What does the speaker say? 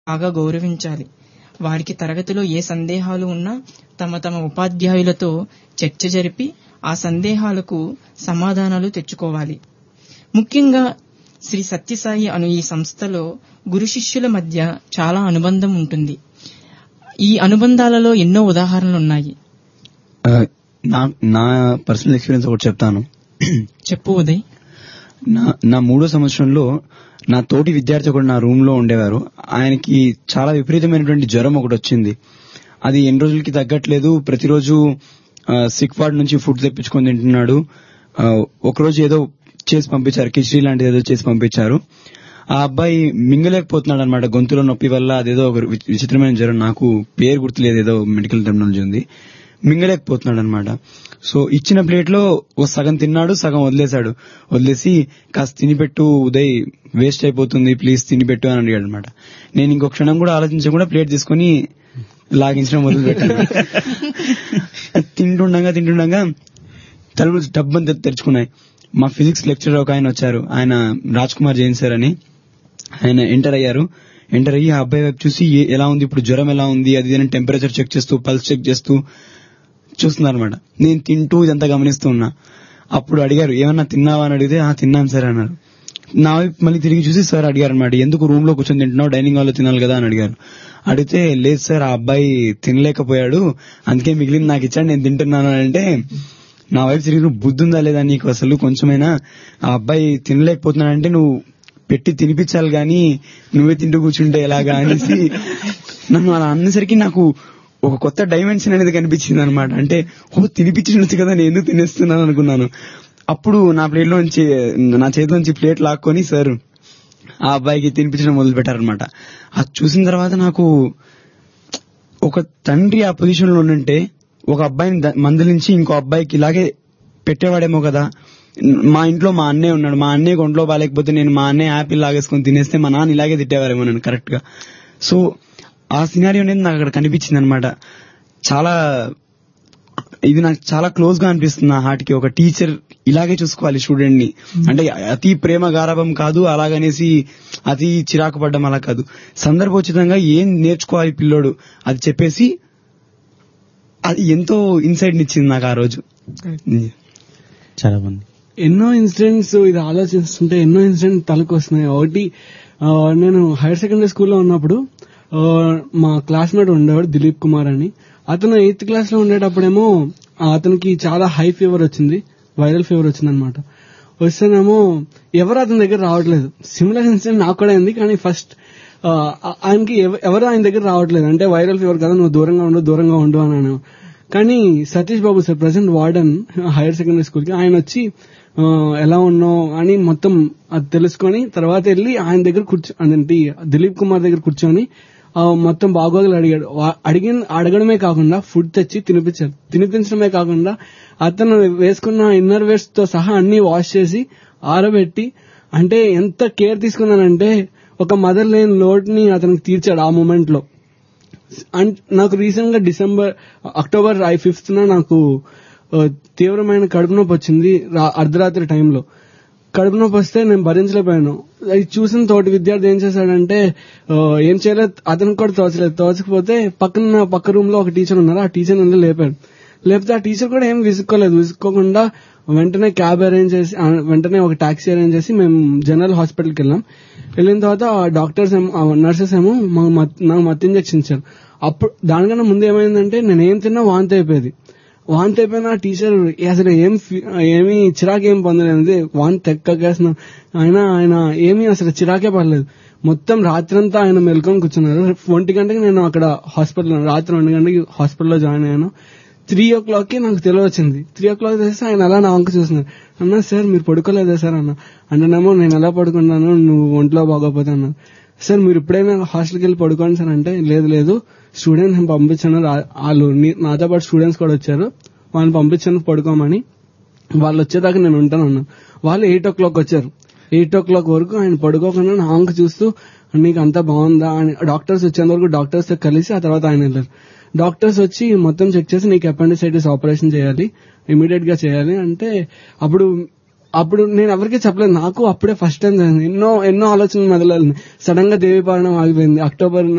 బాగా గౌరవించాలి. వారికి తరగతిలో ఏ సందేహాలు ఉన్నా తమ తమ ఉపాధ్యాయులతో చర్చ జరిపి ఆ సందేహాలకు సమాధానాలు తెచ్చుకోవాలి. ముఖ్యంగా శ్రీ సత్యసాయి అను ఈ సంస్థలో గురు శిష్యుల మధ్య చాలా అనుబంధం ఉంటుంది. ఈ అనుబంధాలలో ఎన్నో ఉదాహరణలున్నాయి. నా పర్సనల్ ఎక్స్పీరియన్స్ ఒకటి చెప్తాను. చెప్పు ఉదయ్. నా 3వ సంవత్సరంలో నా తోటి విద్యార్థి ఒకటి నా రూమ్ లో ఉండేవారు. ఆయనకి చాలా విపరీతమైనటువంటి జ్వరం ఒకటి వచ్చింది. అది ఎన్ని రోజులకి తగ్గట్లేదు. ప్రతిరోజు సిక్ వార్డ్ నుంచి ఫుడ్ తెప్పించుకొని తింటున్నాడు. ఒకరోజు ఏదో చేసి పంపించారు, కిచిడీ లాంటిది ఏదో చేసి పంపించారు. ఆ అబ్బాయి మింగలేకపోతున్నాడు అనమాట, గొంతులో నొప్పి వల్ల. అదేదో ఒక విచిత్రమైన జ్వరం, నాకు పేరు గుర్తులేదు, ఏదో మెడికల్ టెర్మినాలజీ ఉంది. మింగలేకపోతున్నాడు అనమాట. సో ఇచ్చిన ప్లేట్ లో ఓ సగం తిన్నాడు, సగం వదిలేసి కాస్త తినిపెట్టు ఉదయ్, వేస్ట్ అయిపోతుంది, ప్లీజ్ తినిపెట్టు అని అడిగాడు అనమాట. నేను ఇంకొక క్షణం కూడా ఆలోచించకుండా ప్లేట్ తీసుకుని లాగించడం మొదలు పెట్టాను. తింటుండగా తలుపులు డబ్బని తెరుచుకున్నాయి. మా ఫిజిక్స్ లెక్చరర్ ఒక ఆయన వచ్చారు. ఆయన రాజ్ కుమార్ జైన్ సార్ అని. ఆయన ఎంటర్ అయ్యి ఆ అబ్బాయి వైపు చూసి ఎలా ఉంది ఇప్పుడు, జ్వరం ఎలా ఉంది, అది అని టెంపరేచర్ చెక్ చేస్తూ, పల్స్ చెక్ చేస్తూ చూస్తున్నారు అనమాట. నేను తింటూ ఇదంతా గమనిస్తూ ఉన్నా. అప్పుడు అడిగారు, ఏమన్నా తిన్నావా అని అడిగితే తిన్నాను సార్ అన్నారు. నా వైపు మళ్ళీ తిరిగి చూసి సార్ అడిగారు అనమాట, ఎందుకు రూమ్ లో కూర్చొని తింటున్నావు, డైనింగ్ హాల్ లో తినాలి కదా అని అడిగారు. అడిగితే లేదు సార్, ఆ అబ్బాయి తినలేకపోయాడు, అందుకే మిగిలింది నాకు ఇచ్చాడు, నేను తింటున్నాను అంటే నా వైపు తిరిగి, నువ్వు బుద్ధి ఉందా లేదా నీకు అసలు కొంచెమైనా, ఆ అబ్బాయి తినలేకపోతున్నాడంటే నువ్వు పెట్టి తినిపించాలి గాని నువ్వే తింటూ కూర్చుంటే ఎలాగా అనేసి నన్ను అలా అన్నసరికి నాకు ఒక కొత్త డైమెన్షన్ అనేది కనిపించింది అనమాట. అంటే తినిపించవచ్చు కదా, నేను ఎందుకు తినేస్తున్నాను అనుకున్నాను. అప్పుడు నా చేతిలోంచి ప్లేట్ లాక్కొని సార్ ఆ అబ్బాయికి తినిపించడం మొదలు పెట్టారనమాట. అది చూసిన తర్వాత నాకు ఒక తండ్రి ఆ పొజిషన్ లో ఉంటే ఒక అబ్బాయిని మందలించి ఇంకో అబ్బాయికి ఇలాగే పెట్టేవాడేమో కదా. మా ఇంట్లో మా అన్నయ్య ఉన్నాడు, మా అన్నయ్య ఒంట్లో బాగాలేకపోతే నేను మా అన్నయ్య యాపిల్ లాగేసుకుని తినేస్తే మా నాన్న ఇలాగే తిట్టేవారేమో నన్ను కరెక్ట్ గా. సో ఆ సినారియో అనేది నాకు అక్కడ కనిపించింది అనమాట. ఇది నాకు చాలా క్లోజ్ గా అనిపిస్తుంది నా హార్ట్ కి. ఒక టీచర్ ఇలాగే చూసుకోవాలి స్టూడెంట్ ని. అంటే అతి ప్రేమ గారాభం కాదు, అలాగనేసి అతి చిరాకు పడ్డం అలా కాదు. సందర్భోచితంగా ఏం నేర్చుకోవాలి పిల్లోడు అది చెప్పేసి అది ఎంతో ఇన్సైట్ నిచ్చింది నాకు ఆ రోజు. చాలా బాగుంది. ఎన్నో ఇన్సిడెంట్స్ ఇది ఆలోచిస్తుంటే ఎన్నో ఇన్సిడెంట్ తలకు వస్తున్నాయి. ఒకటి, నేను హైయర్ సెకండరీ స్కూల్లో ఉన్నప్పుడు మా క్లాస్మేట్ ఉండేవాడు దిలీప్ కుమార్ అని. అతను 8th క్లాస్ లో ఉండేటప్పుడేమో అతనికి చాలా హై ఫీవర్ వచ్చింది, వైరల్ ఫీవర్ వచ్చింది అనమాట. వస్తేనేమో ఎవరు అతని దగ్గర రావట్లేదు. సిమిలర్ ఇన్సిడెంట్ నాకు కూడా అయింది, కానీ ఫస్ట్ ఆయనకి ఎవరు ఆయన దగ్గర రావట్లేదు. అంటే వైరల్ ఫీవర్ కదా, నువ్వు దూరంగా ఉండు అన్నాను. కానీ Satish Babu sir, present warden higher secondary school కి, ఆయన వచ్చి ఎలా ఉన్నావు అని మొత్తం అది తెలుసుకొని తర్వాత వెళ్ళి ఆయన దగ్గర అదేంటి దిలీప్ కుమార్ దగ్గర కూర్చొని మొత్తం బాగోగులు అడిగాడు. అడగడమే కాకుండా ఫుడ్ తెచ్చి తినిపించడమే కాకుండా అతను వేసుకున్న ఇన్నర్ వేర్స్ తో సహా అన్ని వాష్ చేసి ఆరబెట్టి, అంటే ఎంత కేర్ తీసుకున్నానంటే ఒక మదర్ లేని లోటుని అతనికి తీర్చాడు ఆ మూమెంట్ లో. నాకు రీసెంట్ గా అక్టోబర్ 5th నాకు తీవ్రమైన కడుపు నొప్పి వచ్చింది. అర్ధరాత్రి టైంలో కడుపు నొప్పి వస్తే నేను భరించలేకపోయాను. అది చూసిన తోటి విద్యార్థి ఏం చేశాడంటే ఏం చేయలేదు, అతనికి కూడా తోచకపోతే పక్క రూమ్ లో ఒక టీచర్ ఉన్నారు, ఆ టీచర్ నుండి లేపితే ఆ టీచర్ కూడా ఏం విసుక్కోకుండా వెంటనే క్యాబ్ అరేంజ్ చేసి, వెంటనే ఒక టాక్సీ అరేంజ్ చేసి మేము జనరల్ హాస్పిటల్కి వెళ్ళిన తర్వాత డాక్టర్స్ నర్సెస్ ఏమో నాకు మత్తు ఇంజెక్షన్ ఇచ్చారు. అప్పుడు దానికన్నా ముందు ఏమైందంటే నేను ఏం తిన్నా వాంతి అయిపోయిన టీచర్ అసలు ఏమీ చిరాకు ఏం పొందలేదు, వాంతి తెక్కకేసిన ఆయన ఏమీ అసలు చిరాకే పడలేదు. మొత్తం రాత్రంతా ఆయన మెల్కొని కూర్చున్నారు. 1 గంటకి నేను అక్కడ రాత్రి 2 గంటకి హాస్పిటల్లో జాయిన్ అయ్యాను. 3 o'clock నాకు తెలియవచ్చింది. 3 o'clock తెలిసి ఆయన అలా నా వంక చూస్తున్నారు. అన్నా సార్ మీరు పడుకోలేదా సార్ అన్న. అంటేనేమో నేను ఎలా పడుకున్నాను, నువ్వు ఒంట్లో బాగోపోతే అన్నా. సార్ మీరు ఇప్పుడైనా హాస్టల్కి వెళ్ళి పడుకోండి సార్ అంటే, లేదు స్టూడెంట్స్ నేను పంపించాను, వాళ్ళు నాతో పాటు స్టూడెంట్స్ కూడా వచ్చారు, వాళ్ళని పంపించాను పడుకోమని. వాళ్ళు వచ్చేదాకా నేను ఉంటాను అన్నాను. వాళ్ళు 8 o'clock వచ్చారు. 8 o'clock వరకు ఆయన పడుకోకుండా నా వంక చూస్తూ నీకు అంతా బాగుందా అని డాక్టర్స్ వచ్చేంత వరకు డాక్టర్స్ తో కలిసి ఆ తర్వాత ఆయన వెళ్ళారు. డాక్టర్స్ వచ్చి మొత్తం చెక్ చేసి నీకు అపెండిసైటిస్ ఆపరేషన్ చేయాలి, ఇమీడియట్ గా చేయాలి అంటే, అప్పుడు నేను ఎవరికీ చెప్పలేదు. నాకు అప్పుడే ఫస్ట్ టైం ఎన్నో ఆలోచనలు మొదలైంది. సడన్ గా దేవీపాలన ఆగిపోయింది. అక్టోబర్